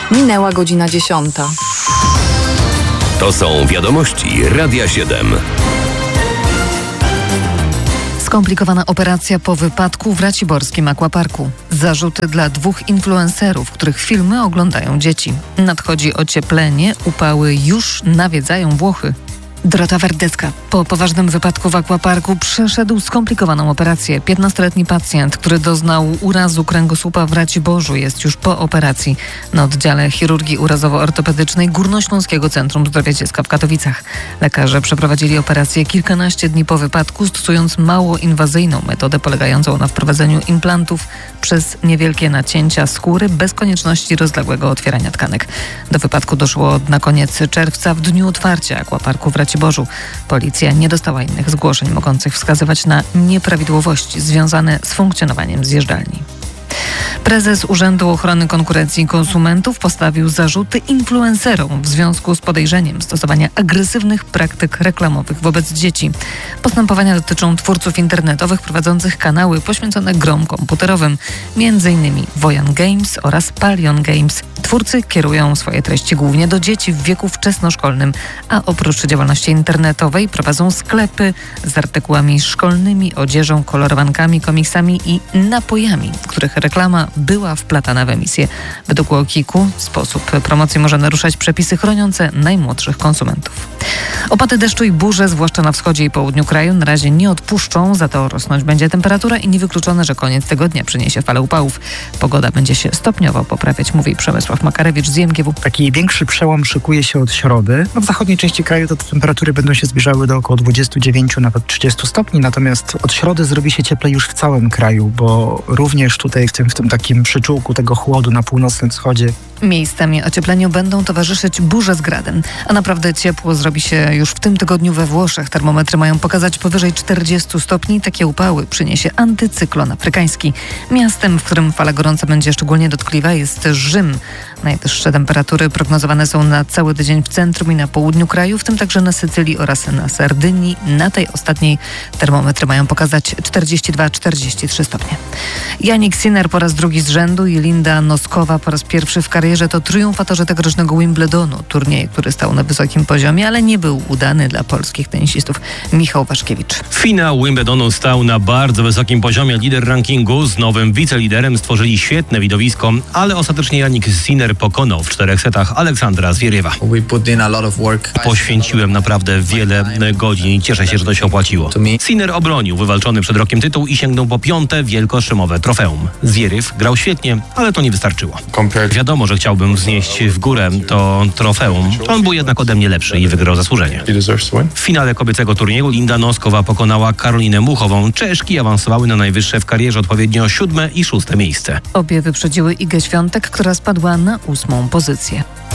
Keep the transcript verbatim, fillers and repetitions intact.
Minęła godzina dziesiąta. To są wiadomości Radia siedem. Skomplikowana operacja po wypadku w raciborskim aquaparku. Zarzuty dla dwóch influencerów, których filmy oglądają dzieci. Nadchodzi ocieplenie, upały już nawiedzają Włochy. Dorota Werdecka. Po poważnym wypadku w aquaparku przeszedł skomplikowaną operację. piętnastoletni pacjent, który doznał urazu kręgosłupa w Raciborzu, jest już po operacji na oddziale chirurgii urazowo-ortopedycznej Górnośląskiego Centrum Zdrowia Dziecka w Katowicach. Lekarze przeprowadzili operację kilkanaście dni po wypadku, stosując mało inwazyjną metodę polegającą na wprowadzeniu implantów przez niewielkie nacięcia skóry bez konieczności rozległego otwierania tkanek. Do wypadku doszło na koniec czerwca w dniu otwarcia aquaparku w Raciborzu. Policja nie dostała innych zgłoszeń mogących wskazywać na nieprawidłowości związane z funkcjonowaniem zjeżdżalni. Prezes Urzędu Ochrony Konkurencji i Konsumentów postawił zarzuty influencerom w związku z podejrzeniem stosowania agresywnych praktyk reklamowych wobec dzieci. Postępowania dotyczą twórców internetowych prowadzących kanały poświęcone grom komputerowym, między innymi Wojan Games oraz Palion Games. Twórcy kierują swoje treści głównie do dzieci w wieku wczesnoszkolnym, a oprócz działalności internetowej prowadzą sklepy z artykułami szkolnymi, odzieżą, kolorowankami, komiksami i napojami, których reklama była wplatana w emisję. Według UOKiK-u sposób promocji może naruszać przepisy chroniące najmłodszych konsumentów. Opady deszczu i burze, zwłaszcza na wschodzie i południu kraju, na razie nie odpuszczą, za to rosnąć będzie temperatura i niewykluczone, że koniec tygodnia przyniesie falę upałów. Pogoda będzie się stopniowo poprawiać, mówi Przemysław Makarewicz z I M G W. Taki większy przełom szykuje się od środy. No w zachodniej części kraju to te temperatury będą się zbliżały do około dwudziestu dziewięciu, nawet trzydziestu stopni, natomiast od środy zrobi się cieplej już w całym kraju, bo również tutaj w tym, w tym takim przyczółku tego chłodu na północnym wschodzie Miejscami ociepleniu będą towarzyszyć burze z gradem, a naprawdę ciepło zrobi się już w tym tygodniu we Włoszech. Termometry mają pokazać powyżej czterdziestu stopni. Takie upały przyniesie antycyklon afrykański. Miastem, w którym fala gorąca będzie szczególnie dotkliwa, jest Rzym. Najwyższe temperatury prognozowane są na cały tydzień w centrum i na południu kraju, w tym także na Sycylii oraz na Sardynii. Na tej ostatniej termometry mają pokazać czterdzieści dwa czterdzieści trzy stopnie. Jannik Sinner po raz drugi z rzędu i Linda Noskowa po raz pierwszy w karierze to triumfatorzy tegorocznego Wimbledonu. Turniej, który stał na wysokim poziomie, ale nie był udany dla polskich tenisistów. Michał Waszkiewicz. Finał Wimbledonu stał na bardzo wysokim poziomie. Lider rankingu z nowym wiceliderem stworzyli świetne widowisko, ale ostatecznie Jannik Sinner pokonał w czterech setach Aleksandra Zwieriewa. Poświęciłem naprawdę wiele godzin i cieszę się, że to się opłaciło. Sinner obronił wywalczony przed rokiem tytuł i sięgnął po piąte wielkoszymowe trofeum. Zwieriew grał świetnie, ale to nie wystarczyło. Wiadomo, że chciałbym wznieść w górę to trofeum. On był jednak ode mnie lepszy i wygrał zasłużenie. W finale kobiecego turnieju Linda Noskowa pokonała Karolinę Muchową. Czeszki awansowały na najwyższe w karierze odpowiednio siódme i szóste miejsce. Obie wyprzedziły Igę Świątek, która spadła na ósmą pozycję.